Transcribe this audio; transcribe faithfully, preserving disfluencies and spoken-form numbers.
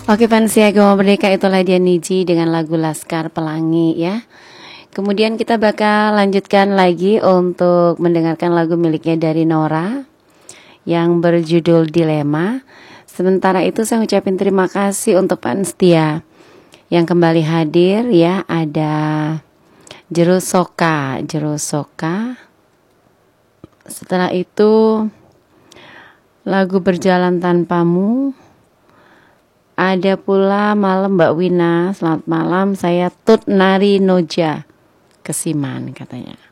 Oke Fansia Agama Merdeka, itulah dia Niji dengan lagu Laskar Pelangi ya. Kemudian kita bakal lanjutkan lagi untuk mendengarkan lagu miliknya dari Nora yang berjudul Dilema. Sementara itu saya ucapin terima kasih untuk Pak Setia yang kembali hadir ya. Ada Jerusoka, Jerusoka. Setelah itu lagu Berjalan Tanpamu. Ada pula Malam Mbak Wina, selamat malam, saya Tut Nari Noja Kesiman katanya.